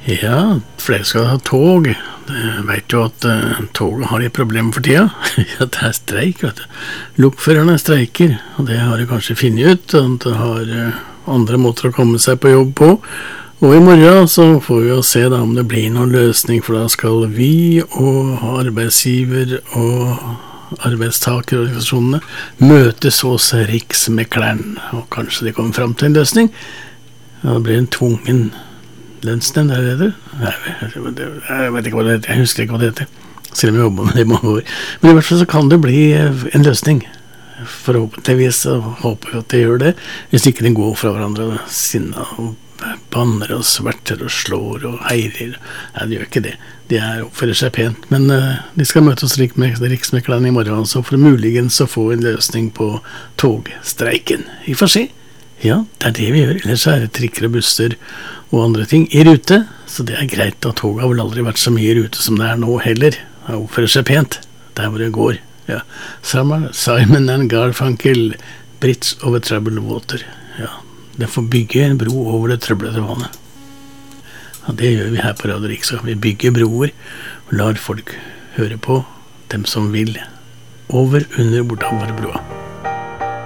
Ja, flere skal ha tog. Jeg vet jo at toget har litt problemer for tida. Ja, det er streik, vet du. Lokførerne streiker, og det har de kanskje funnet ut. At det har andre måter å komme seg på jobb på. Og i morgen så får vi jo se da om det blir noen løsning, for da skal vi og arbeidsgiver og arbeidstakerorganisasjonene møtes hos Riksmekleren, og kanskje de kommer frem til en løsning. Ja, det blir en tvungen lønnsnemnd, er det? Jeg vet ikke hva det heter, jeg husker ikke hva det heter, selv om jeg jobber med det i mange år. Men i hvert fall så kan det bli en løsning. Forhåpentligvis så håper jeg at det gjør det, hvis ikke de går fra hverandre sinna og banner og sverter og slår og heirer. Nei, de gjør ikke det. De oppfører seg pent, men de skal møte hos Riksmekleren i morgen, så for muligens å få en løsning på togstreiken. Vi får se. Ja, det er det vi gjør. Ellers er det trikker og busser og andre ting i rute, så det er greit. Og toget har vel aldri vært så mye i rute som det er nå heller. Det oppfører seg pent der hvor det går. Ja. Simon and Garfunkel, Bridge over Troubled Water. Ja, det får bygge en bro over det trøblete vannet. Ja, det gjør vi her på Radio Riksa. Vi bygger broer og lar folk høre på, dem som vil, over, under, bortover broa.